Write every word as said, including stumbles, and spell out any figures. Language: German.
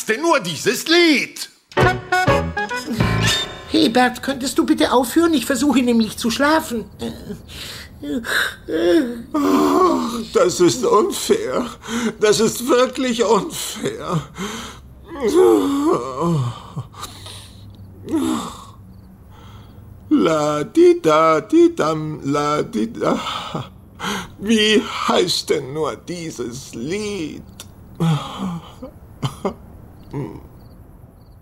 heißt denn nur dieses Lied? Hebert, könntest du bitte aufhören? Ich versuche nämlich zu schlafen. Das ist unfair. Das ist wirklich unfair. La di da di dam la di da. Wie heißt denn nur dieses Lied?